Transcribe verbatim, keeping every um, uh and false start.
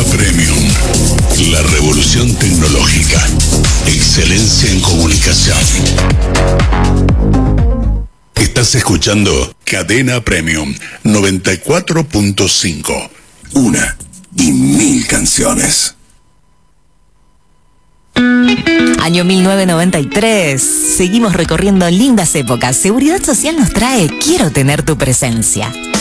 Premium. La revolución tecnológica. Excelencia en comunicación. Estás escuchando Cadena Premium noventa y cuatro punto cinco. Una y mil canciones. Año mil novecientos noventa y tres. Seguimos recorriendo lindas épocas. Seguridad Social nos trae Quiero tener tu presencia.